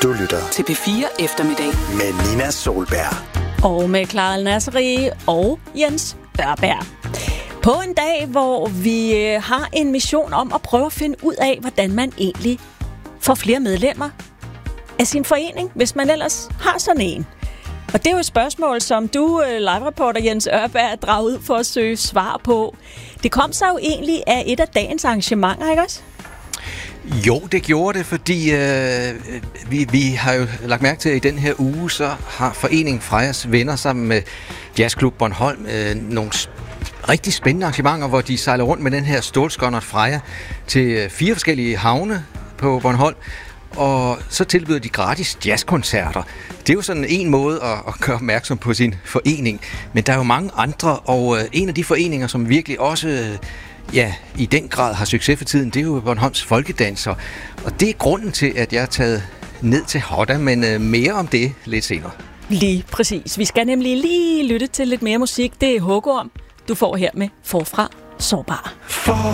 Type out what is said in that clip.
Du lytter til P4 Eftermiddag med Nina Solberg. Og med Clara Nasseri og Jens Ørberg. På en dag, hvor vi har en mission om at prøve at finde ud af, hvordan man egentlig får flere medlemmer af sin forening, hvis man ellers har sådan en. Og det er jo et spørgsmål, som du, live-reporter Jens Ørberg, drager ud for at søge svar på. Det kom så jo egentlig af et af dagens arrangementer, ikke også? Jo, det gjorde det, fordi vi har jo lagt mærke til, at i den her uge, så har Foreningen Frejas Venner sammen med Jazzklub Bornholm nogle rigtig spændende arrangementer, hvor de sejler rundt med den her stålskonnert Freja til 4 forskellige havne på Bornholm, og så tilbyder de gratis jazzkoncerter. Det er jo sådan en måde at gøre opmærksom på sin forening, men der er jo mange andre, og en af de foreninger, som virkelig også i den grad har succes for tiden, det er jo Bornholms Folkedanser. Og det er grunden til, at jeg er taget ned til Hodda, men mere om det lidt senere. Lige præcis. Vi skal nemlig lige lytte til lidt mere musik. Det er Hugo om. Du får her med Forfra Sårbar.